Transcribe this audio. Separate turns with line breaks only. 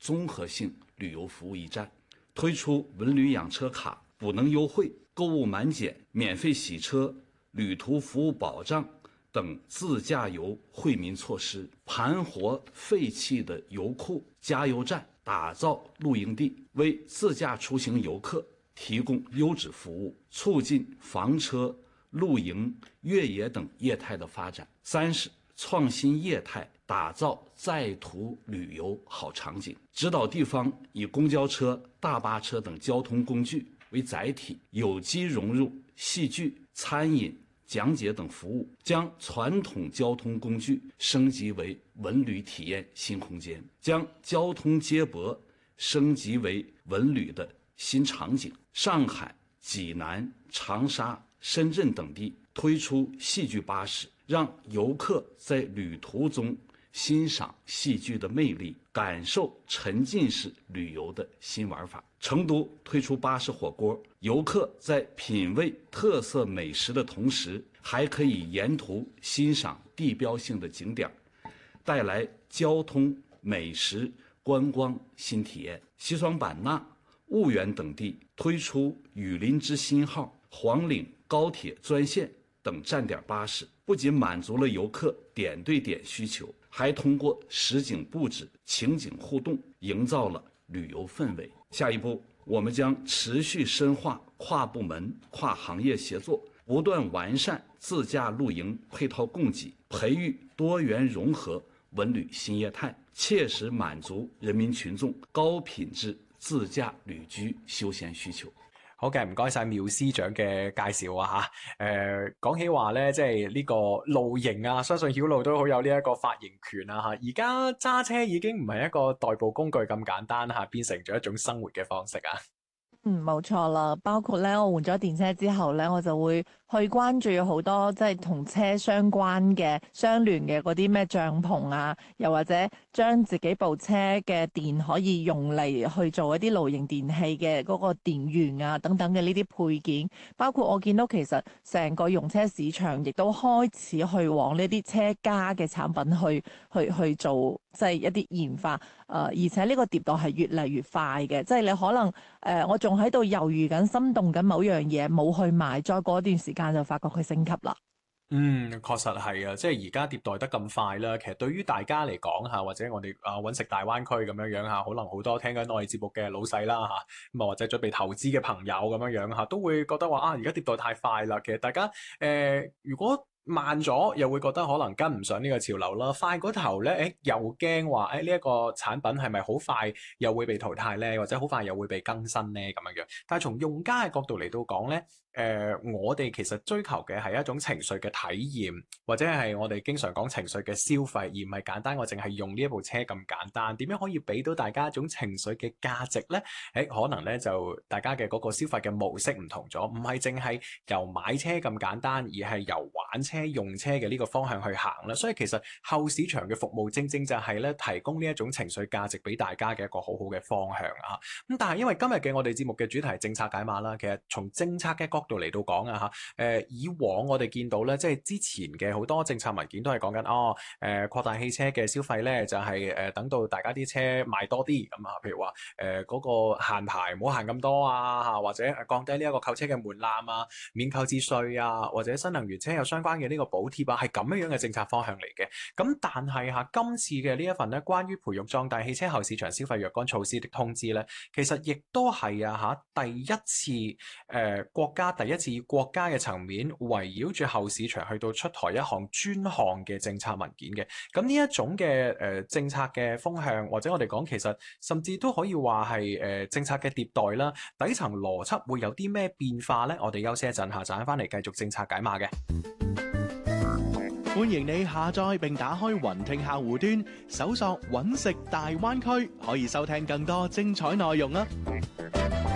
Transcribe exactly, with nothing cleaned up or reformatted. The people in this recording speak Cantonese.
綜合性旅遊服務驿站，推出文旅養車卡、補能優惠、購物滿減、免費洗車、旅途服務保障等自駕遊惠民措施，盤活廢棄的油庫、加油站，打造露營地，為自駕出行遊客提供優質服務，促進房車、露營、越野等業態的發展。三是創新業態，打造在途旅遊好場景，指導地方以公交車、大巴車等交通工具為載體，有機融入戲劇、餐飲、講解等服務，將傳統交通工具升級為文旅體驗新空間，將交通接駁升級為文旅的新場景。上海、濟南、長沙、深圳等地推出戲劇巴士，讓遊客在旅途中欣賞戲劇的魅力，感受沉浸式旅遊的新玩法。成都推出巴士火鍋，遊客在品味特色美食的同時，還可以沿途欣賞地標性的景點，帶來交通、美食、觀光新體驗。西雙版納、婺源等地推出雨林之星號、黃嶺高鐵專線等站點巴士，不僅滿足了遊客點對點需求，還通過實景佈置、情景互動，營造了旅遊氛圍。下一步，我們將持續深化跨部門、跨行業協作，不斷完善自駕露營配套供給，培育多元融合文旅新業態，切實滿足人民群眾高品質自駕旅居休閒需求。
好嘅，唔該晒繆司長嘅介紹啊吓。誒，講起話咧，即係呢個露營啊，相信曉露都好有呢一個發言權啊吓。而家揸車已經唔係一個代步工具咁簡單吓，變成咗一種生活嘅方式啊。
嗯，冇錯啦，包括咧，我換咗電車之後咧，我就會去關注好多即係同車相關嘅相聯嘅嗰啲咩帳篷啊，又或者將自己部車嘅電可以用嚟去做一啲露營電器嘅嗰個電源啊等等嘅呢啲配件，包括我見到其實成個用車市場亦都開始去往呢啲車家嘅產品去去去做即係一啲研發，誒、呃、而且呢個迭代係越嚟越快嘅，即係你可能誒、呃、我仲喺度猶豫緊、心動緊某樣嘢冇去買，再過一段時間就發覺佢升級啦。
嗯，確實係啊，即係而家迭代得咁快啦。其實對於大家嚟講嚇，或者我哋啊揾食大灣區咁樣樣嚇，可能好多聽緊我哋節目嘅老細啦嚇，咁啊或者準備投資嘅朋友咁樣樣嚇，都會覺得話啊，而家迭代太快啦。其實大家誒、呃，如果慢咗又會覺得可能跟唔上呢個潮流啦，快嗰頭咧，誒又驚話誒呢一個產品係咪好快又會被淘汰咧，或者好快又會被更新咧咁樣樣。但係從用家嘅角度嚟到講咧，誒、呃、我哋其實追求嘅係一種情緒嘅體驗，或者係我哋經常講情緒嘅消費，而唔係簡單我淨係用呢一部車咁簡單。點樣可以俾到大家一種情緒嘅價值咧？誒可能咧就大家嘅嗰個消費嘅模式唔同咗，唔係淨係由買車咁簡單，而係由玩車車用車嘅呢個方向去行啦，所以其實後市場嘅服務正正就係咧提供呢一種情緒價值俾大家嘅一個好好嘅方向啊！咁但係因為今日嘅我哋節目嘅主題係政策解碼啦，其實從政策嘅角度嚟到講啊嚇，誒以往我哋見到咧，即係之前嘅好多政策文件都係講緊哦，誒擴大汽車嘅消費咧，就係誒等到大家啲車賣多啲咁啊，譬如話誒嗰個限牌唔好限咁多啊嚇，或者降低呢一個購車嘅門檻啊，免購置稅啊，或者新能源車有相關嘅呢個補貼啊，係咁樣樣嘅政策方向嚟嘅。咁但係嚇今次嘅呢一份咧，關於培育壯大汽車後市場消費若干措施的通知咧，其實亦都係啊嚇第一次誒、呃、國家第一次以國家嘅層面圍繞住後市場去到出台一項專項嘅政策文件嘅。咁呢一種嘅誒、呃、政策嘅風向，或者我哋講其實甚至都可以話係誒政策嘅迭代啦。底層邏輯會有啲咩變化咧？我哋休息一陣，下陣翻嚟繼續政策解碼嘅。
歡迎你下載並打開雲聽客戶端，搜索揾食大灣區，可以收聽更多精彩內容啊！